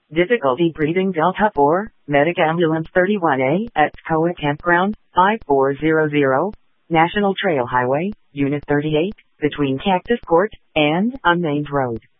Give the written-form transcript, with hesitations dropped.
Difficulty breathing Delta 4, Medic Ambulance 31A at Toccoa Campground, 5400, National Trail Highway, Unit 38, between Cactus Court and Unnamed Road.